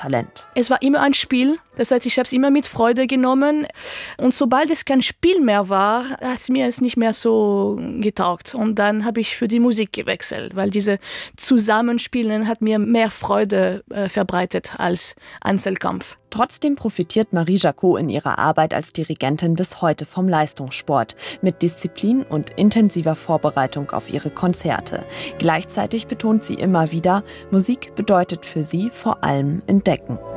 Talent. Es war immer ein Spiel, das heißt, ich habe es immer mit Freude genommen. Und sobald es kein Spiel mehr war, hat es mir nicht mehr so getaugt. Und dann habe ich für die Musik gewechselt, weil diese Zusammenspielen hat mir mehr Freude verbreitet als Einzelkampf. Trotzdem profitiert Marie Jacot in ihrer Arbeit als Dirigentin bis heute vom Leistungssport, mit Disziplin und intensiver Vorbereitung auf ihre Konzerte. Gleichzeitig betont sie immer wieder, Musik bedeutet für sie vor allem Entdecken.